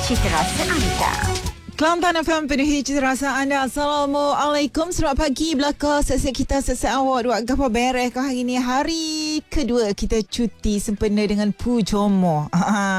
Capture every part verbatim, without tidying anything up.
Citra Seanta. Kelantan F M penuhi cita rasa anda. Assalamualaikum. Selamat pagi belakang. Sesi kita sesi awak dua gapa beres kau hari ni. Hari kedua kita cuti sempena dengan pujomo.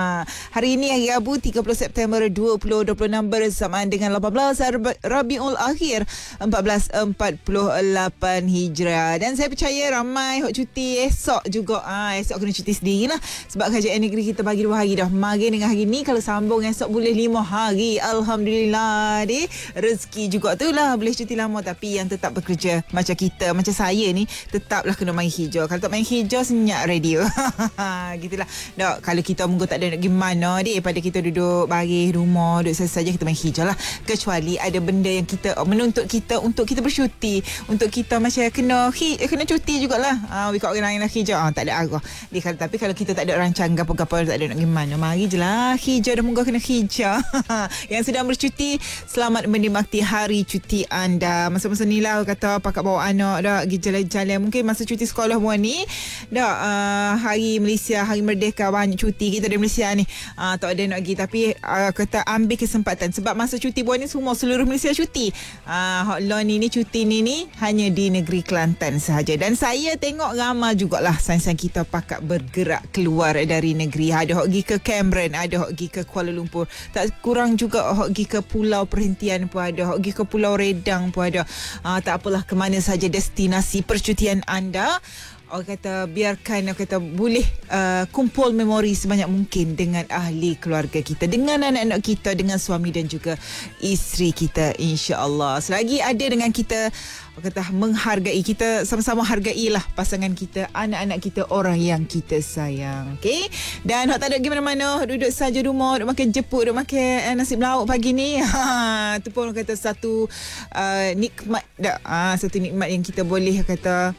Hari ini hari Rabu tiga puluh September dua ribu dua puluh enam bersamaan dengan lapan belas Rabiul Akhir empat belas empat puluh lapan Hijrah. Dan saya percaya ramai hok cuti esok juga. Ah, esok kena cuti sendirilah sebab kerajaan negeri kita bagi dua hari dah. Mari dengan hari ni kalau sambung esok boleh lima hari. Alhamdulillah. Lah, deh. Rezeki juga tu lah boleh cuti lama, tapi yang tetap bekerja macam kita, macam saya ni, tetaplah kena main hijau. Kalau tak main hijau senyap radio. Gitulah. Dok, kalau kita munggu tak ada nak gimana deh, pada kita duduk baris rumah, duduk saja kita main hijau lah. Kecuali ada benda yang kita menuntut kita untuk kita bercuti, untuk kita macam kena hi, kena cuti jugalah. Ah, we got orang lain hijau. Ah, tak ada arah. Dia kalau tapi kalau kita tak ada rancangan gapo-gapo, tak ada nak gimana, mari je lah hijau dah munggu kena hijau. Yang sedang bercuti, selamat menikmati hari cuti anda. Masa-masa ni lah kata pakat bawa anak dah pergi jalan-jalan. Mungkin masa cuti sekolah buat ni dah uh, hari Malaysia, hari Merdeka, banyak cuti kita di Malaysia ni. Uh, tak ada nak pergi, tapi uh, kata ambil kesempatan sebab masa cuti buat ni semua seluruh Malaysia cuti. Uh, Hot ni ni cuti ni ni hanya di negeri Kelantan sahaja. Dan saya tengok ramai jugalah sains-sains kita pakat bergerak keluar dari negeri. Ada hok pergi ke Cameron, ada hok pergi ke Kuala Lumpur. Tak kurang juga hok pergi ke Pulau Perhentian pun ada, pergi ke Pulau Redang pun ada. Uh, tak apalah, ke mana saja destinasi percutian anda, orang kata biarkan, orang kata boleh uh, kumpul memori sebanyak mungkin dengan ahli keluarga kita, dengan anak-anak kita, dengan suami dan juga isteri kita, insya-Allah. Selagi ada dengan kita, orang kata menghargai, kita sama-sama hargailah pasangan kita, anak-anak kita, orang yang kita sayang. Okey. Dan hak tak ada pergi mana-mana, duduk saja rumah, duduk makan jeput, duduk makan uh, nasi lauk pagi ni. Ha, tu pun orang kata satu uh, nikmat dak. Ah, satu nikmat yang kita boleh kata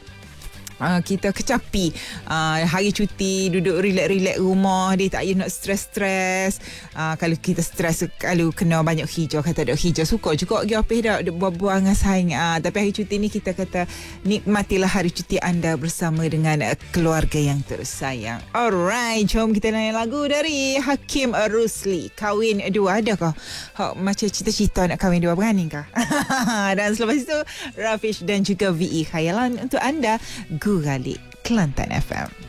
Uh, kita kecapi uh, hari cuti, duduk relax-relax rumah dia, tak payah nak stres-stres. Uh, kalau kita stres, kalau kena banyak hijau, kata ada hijau, suka juga pergi apa dah buat-buat dengan saing. Uh, tapi hari cuti ni kita kata nikmatilah hari cuti anda bersama dengan uh, keluarga yang tersayang. Alright, jom kita nyanyi lagu dari Hakim Rusli, Kahwin Dua. Adakah ha, macam cita-cita nak kahwin dua, berani kah? Dan selepas itu Rafish dan juga V E Khayalan untuk anda. Gurali Kelantan F M.